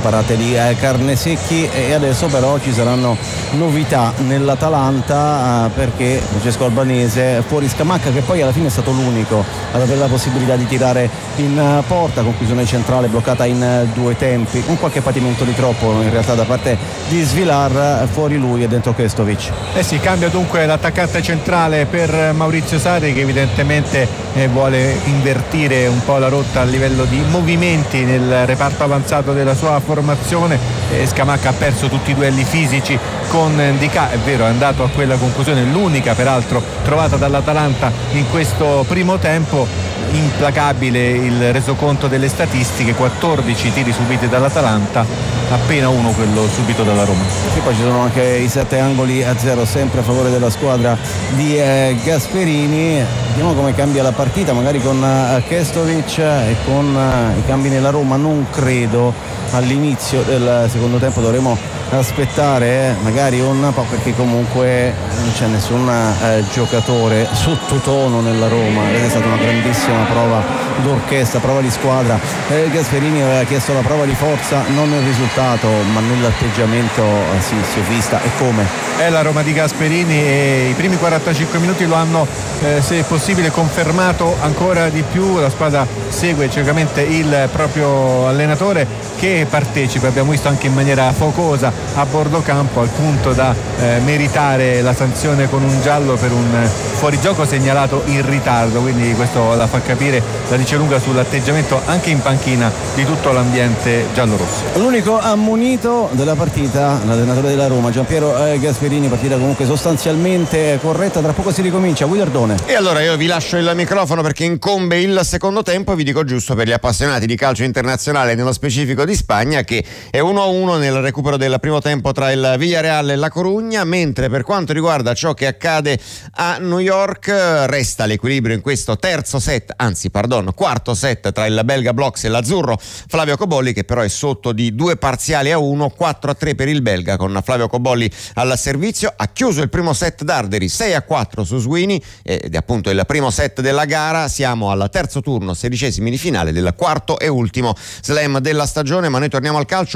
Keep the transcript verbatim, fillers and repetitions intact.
parate di eh, Carnesecchi. E adesso però ci saranno novità nell'Atalanta eh, perché Francesco Albanese fuori Scamacca, che poi alla fine è stato l'unico ad avere la possibilità di tirare in uh, porta, conclusione centrale bloccata in uh, due tempi, un qualche patimento di troppo in realtà da parte di Svilar, fuori lui e dentro Kestovic. Eh sì, cambia dunque l'attaccante centrale per Maurizio Sarri, che evidentemente eh, vuole invertire un po' la rotta a livello di movimenti nel reparto avanzato della sua formazione. eh, Scamacca ha perso tutti i duelli fisici con Ndicà, è vero, è andato a quella conclusione, l'unica peraltro trovata dall'Atalanta in questo primo tempo. Implacabile il resoconto delle statistiche: quattordici tiri subiti dall'Atalanta, appena uno quello subito dalla Roma. E poi ci sono anche i sette angoli a zero sempre a favore della squadra di eh, Gasperini. Vediamo come cambia la partita, magari con eh, Kestovic e con eh, i cambi nella Roma. Non credo all'inizio del secondo tempo, dovremo aspettare eh, magari un po', perché comunque non c'è nessun eh, giocatore sottotono nella Roma. È stata una grandissima prova d'orchestra, prova di squadra. eh, Gasperini aveva chiesto la prova di forza, non nel risultato ma nell'atteggiamento. eh, sì, si è vista e come è la Roma di Gasperini, e i primi quarantacinque minuti lo hanno eh, se possibile confermato ancora di più. La squadra segue ciecamente il proprio allenatore, che partecipa, abbiamo visto anche in maniera focosa a bordo campo, al punto da eh, meritare la sanzione con un giallo per un fuorigioco segnalato in ritardo. Quindi questo la fa capire, la dice lunga sull'atteggiamento anche in panchina di tutto l'ambiente giallorosso. L'unico ammonito della partita, l'allenatore della Roma, Giampiero eh, Gasperini. Partita comunque sostanzialmente corretta. Tra poco si ricomincia. Guidardone. E allora io vi lascio il microfono perché incombe il secondo tempo, e vi dico giusto per gli appassionati di calcio internazionale, nello specifico di Spagna, che è uno a uno nel recupero del primo tempo tra il Villarreal e la Corugna, mentre per quanto riguarda ciò che accade a New York resta l'equilibrio in questo terzo set, anzi pardon, quarto set tra il belga Blox e l'azzurro Flavio Cobolli, che però è sotto di due parziali a uno, quattro a tre per il belga con Flavio Cobolli al servizio. Ha chiuso il primo set Darderi sei a quattro su Sweeney ed è appunto il primo set della gara. Siamo al terzo turno, sedicesimi di finale del quarto e ultimo slam della stagione, ma noi torniamo al calcio.